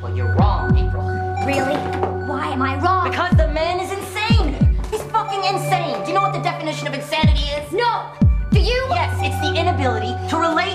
Well, you're wrong, April. Really? Why am I wrong? Because the man is insane. He's fucking insane. Do you know what the definition of insanity is? No! Do you? Yes, it's the inability to relate